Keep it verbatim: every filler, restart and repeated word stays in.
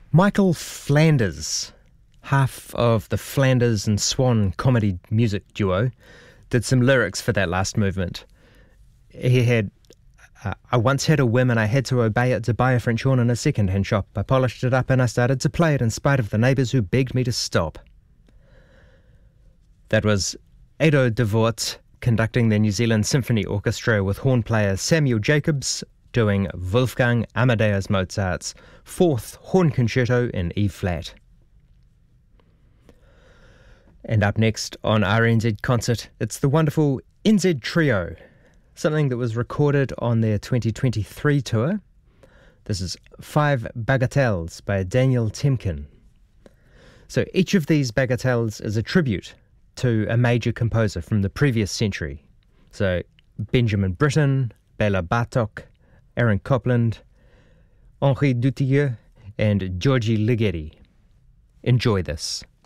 Michael Flanders, half of the Flanders and Swan comedy music duo, did some lyrics for that last movement. He had, uh, I once had a whim and I had to obey it to buy a French horn in a second-hand shop. I polished it up and I started to play it in spite of the neighbours who begged me to stop. That was Edo de Voort conducting the New Zealand Symphony Orchestra with horn player Samuel Jacobs doing Wolfgang Amadeus Mozart's fourth horn concerto in E-flat. And up next on R N Z Concert, it's the wonderful N Z Trio, something that was recorded on their twenty twenty-three tour. This is Five Bagatelles by Daniel Temkin. So each of these bagatelles is a tribute to a major composer from the previous century. So Benjamin Britten, Bela Bartok, Aaron Copland, Henri Dutilleux, and György Ligeti. Enjoy this.